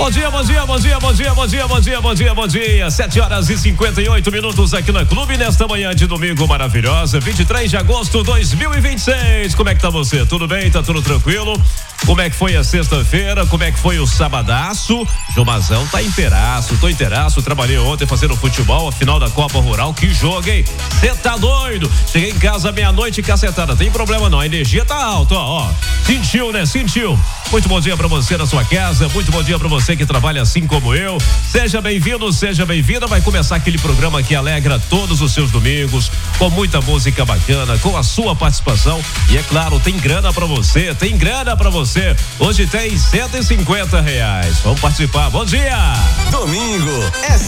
Bom dia, bom dia, bom dia, bom dia, bom dia, bom dia, bom dia, bom dia. 7h58 aqui na Clube, nesta manhã de domingo maravilhosa, 23 de agosto de 2026. Como é que tá você? Tudo bem? Tá tudo tranquilo? Como é que foi a sexta-feira? Como é que foi o sabadaço? Jomazão tá inteiraço, tô inteiraço. Trabalhei ontem fazendo futebol, a final da Copa Rural. Que jogo, hein? Cê tá doido? Cheguei em casa meia-noite cacetada. Tem problema não, a energia tá alta, ó. Sentiu, né? Sentiu. Muito bom dia pra você na sua casa. Muito bom dia pra você que trabalha assim como eu. Seja bem-vindo, seja bem-vinda. Vai começar aquele programa que alegra todos os seus domingos, com muita música bacana, com a sua participação. E é claro, tem grana pra você, tem grana pra você. Hoje tem R$150. Vamos participar. Bom dia! Domingo é